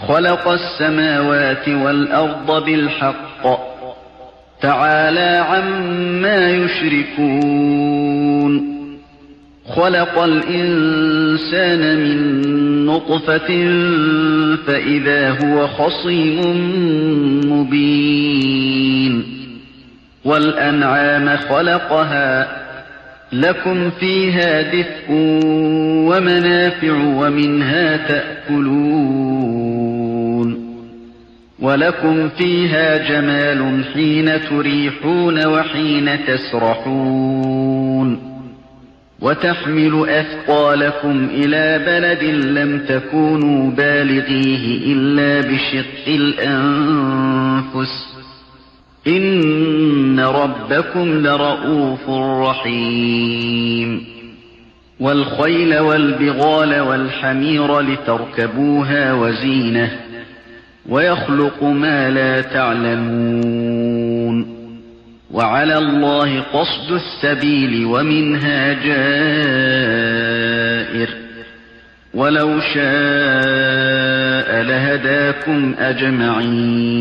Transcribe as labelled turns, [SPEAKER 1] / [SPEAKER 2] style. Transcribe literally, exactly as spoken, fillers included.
[SPEAKER 1] خلق السماوات والأرض بالحق تعالى عما يشركون خلق الإنسان من نطفة فإذا هو خصيم مبين والأنعام خلقها لكم فيها دفء ومنافع ومنها تأكلون ولكم فيها جمال حين تريحون وحين تسرحون وتحمل أثقالكم إلى بلد لم تكونوا بالغيه إلا بشق الأنفس إن ربكم لرؤوف رحيم والخيل والبغال والحمير لتركبوها وزينة ويخلق ما لا تعلمون وعلى الله قصد السبيل ومنها جائر ولو شاء لهداكم أجمعين